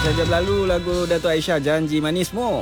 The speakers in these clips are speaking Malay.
saja berlalu lagu Datuk Aisyah Janji Manismu.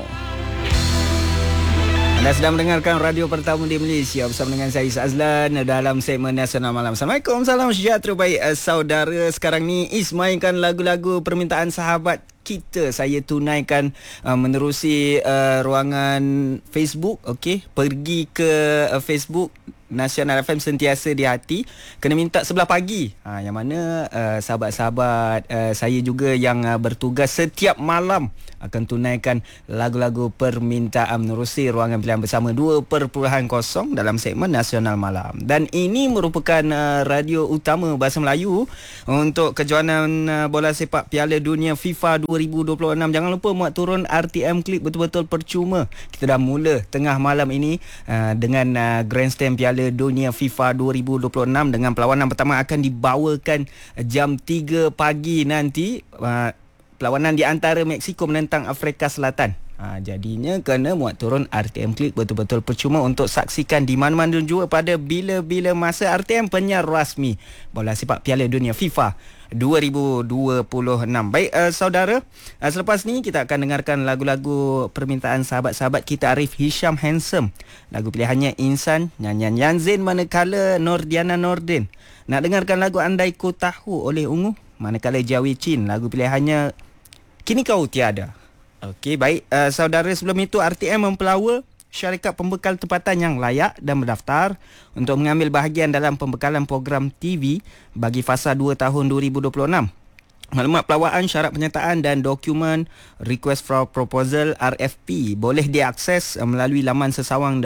Anda sedang mendengarkan radio pertama di Malaysia bersama dengan saya Azlan dalam segmen Nasional Malam. Assalamualaikum, salam sejahtera baik saudara. Sekarang ni Is mainkan lagu-lagu permintaan sahabat kita. Saya tunaikan menerusi ruangan Facebook. Okey, pergi ke Facebook Nasional FM Sentiasa di Hati. Kena minta 11 pagi. Yang mana sahabat-sahabat saya juga yang bertugas setiap malam akan tunaikan lagu-lagu permintaan menerusi ruangan pilihan bersama 2.0 dalam segmen Nasional Malam. Dan ini merupakan radio utama bahasa Melayu untuk kejohanan bola sepak Piala Dunia FIFA 2026. Jangan lupa muat turun RTM Klik, betul-betul percuma. Kita dah mula tengah malam ini dengan Grandstand Piala Dunia FIFA 2026 dengan perlawanan pertama akan dibawakan jam 3 pagi nanti. Perlawanan di antara Mexico menentang Afrika Selatan. Jadinya kena muat turun RTM Klik, betul-betul percuma untuk saksikan di mana-mana juga pada bila-bila masa. RTM penyiar rasmi bola sepak Piala Dunia FIFA 2026. Baik saudara, selepas ni kita akan dengarkan lagu-lagu permintaan sahabat-sahabat kita. Arif Hisham Handsome, lagu pilihannya Insan, nyanyian Yanzin manakala Nordiana Nordin. Nak dengarkan lagu Andai Ku Tahu oleh Ungu, manakala Jawi Chin, lagu pilihannya Kini Kau Tiada. Okey, baik saudara, sebelum itu RTM mempelawa syarikat pembekal tempatan yang layak dan berdaftar untuk mengambil bahagian dalam pembekalan program TV bagi fasa 2 tahun 2026. Maklumat pelawaan, syarat penyertaan dan dokumen Request for Proposal RFP boleh diakses melalui laman sesawang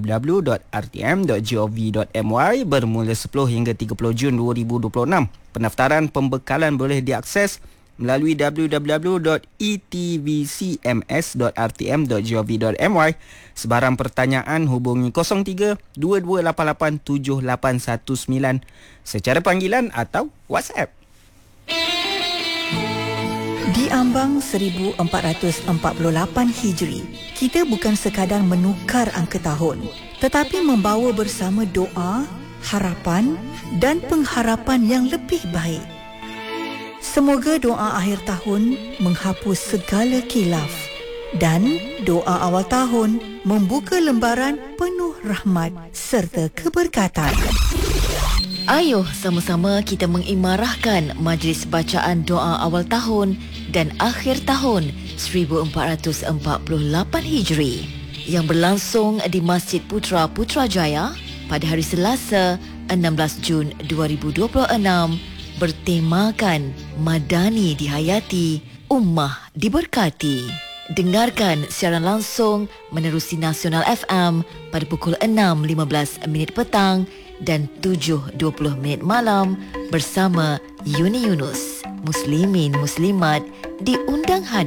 www.rtm.gov.my bermula 10 hingga 30 Jun 2026. Pendaftaran pembekalan boleh diakses melalui www.etvcms.rtm.gov.my. Sebarang pertanyaan hubungi 03 2288 7819 secara panggilan atau WhatsApp. Di ambang 1448 Hijri, kita bukan sekadar menukar angka tahun, tetapi membawa bersama doa, harapan dan pengharapan yang lebih baik. Semoga doa akhir tahun menghapus segala khilaf dan doa awal tahun membuka lembaran penuh rahmat serta keberkatan. Ayuh sama-sama kita mengimarahkan majlis bacaan doa awal tahun dan akhir tahun 1448 Hijri yang berlangsung di Masjid Putra Putrajaya pada hari Selasa 16 Jun 2026 bertemakan Madani dihayati, Ummah diberkati. Dengarkan siaran langsung menerusi Nasional FM pada pukul 6.15 petang dan 7.20 malam bersama Yuni Yunus. Muslimin Muslimat diundang hadir.